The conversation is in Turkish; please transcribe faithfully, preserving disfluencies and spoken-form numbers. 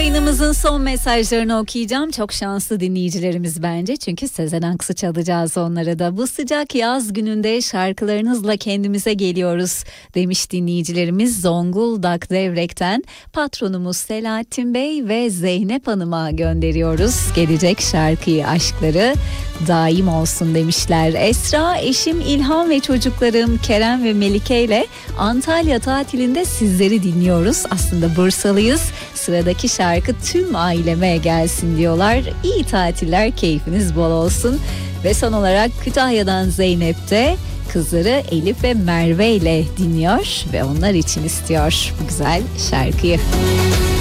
Yayınımızın son mesajlarını okuyacağım. Çok şanslı dinleyicilerimiz bence. Çünkü Sezen Aksu çalacağız onlara da. Bu sıcak yaz gününde şarkılarınızla kendimize geliyoruz demiş dinleyicilerimiz. Zonguldak Devrek'ten patronumuz Selahattin Bey ve Zeynep Hanım'a gönderiyoruz. Gelecek şarkıyı, aşkları daim olsun demişler. Esra, eşim İlhan ve çocuklarım Kerem ve Melike ile Antalya tatilinde sizleri dinliyoruz. Aslında Bursalıyız. Sıradaki şarkı tüm aileme gelsin diyorlar. İyi tatiller, keyfiniz bol olsun. Ve son olarak Kütahya'dan Zeynep de kızları Elif ve Merve ile dinliyor ve onlar için istiyor bu güzel şarkıyı.